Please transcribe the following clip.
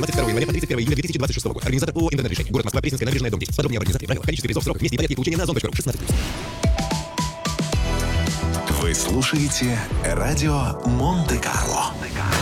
22 января по 31 июля 2026 года. Организатор ООО «Интернет-решение». Город Москва, Пресненская набережная, дом 10. Подробнее об организации, правилах, количестве призов, сроках, месте и порядке получения на ozon.ru. 16+. Вы слушаете радио Монте-Карло.